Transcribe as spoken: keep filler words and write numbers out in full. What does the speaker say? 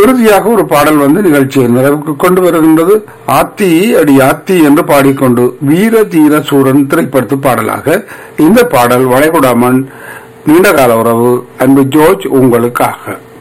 இறுதியாக ஒரு பாடல் வந்து நிகழ்ச்சியை நிறைவுக்கு கொண்டு வருகின்றது. ஆத்தி அடி ஆத்தி என்று பாடிக்கொண்டு வீர தீர சூரன் திரைப்படத்து பாடலாக இந்த பாடல் வளைகுடாமன் நீண்டகால உறவு அன்பு ஜோர்ஜ் உங்களுக்காக.